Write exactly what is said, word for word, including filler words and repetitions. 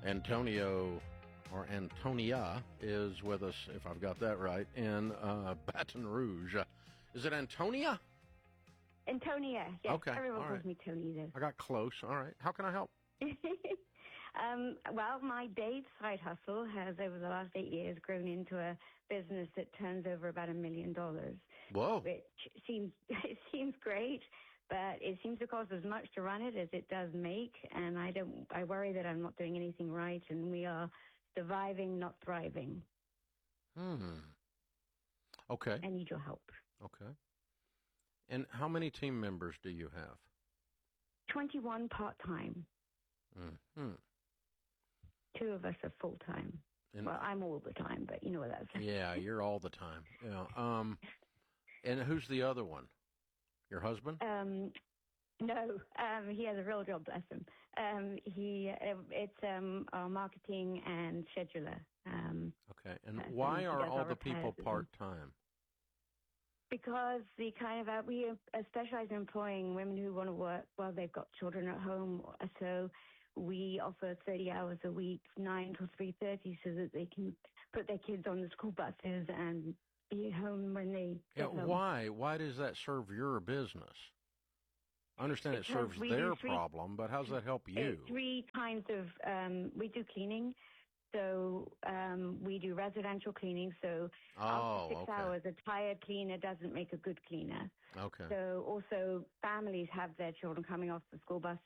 Antonio or Antonia is with us, if I've got that right, in uh, Baton Rouge. Is it Antonia? Antonia, yes. Okay. Everyone All calls right. me Tony, though. I got close. All right. How can I help? um, well, my Dave side hustle has, over the last eight years, grown into a business that turns over about a million dollars. Whoa. Which seems it seems great, but it seems to cost as much to run it as it does make, and I don't. I worry that I'm not doing anything right, and we are surviving, not thriving. Hmm. Okay. I need your help. Okay. And how many team members do you have? twenty-one part-time. Mm-hmm. Two of us are full-time. And, well, I'm all the time, but you know what that's like. Yeah, you're all the time. Yeah. Um. And who's the other one? Your husband? Um, no, um, he has a real job, bless him. Um, he, uh, it's um, our marketing and scheduler. Um, Okay. And uh, why so are he does all our the people repairs and- part-time? Because the kind of uh, we uh, specialize in employing women who want to work while they've got children at home. So we offer thirty hours a week, nine till three thirty, so that they can put their kids on the school buses and be home when they Yeah, get home. why? Why does that serve your business? I understand it Because serves we their do three- problem, but how does that help Uh, you? Three kinds of, um, we do cleaning. So um, we do residential cleaning. So Oh, after six okay. hours, a tired cleaner doesn't make a good cleaner. Okay. So also families have their children coming off the school bus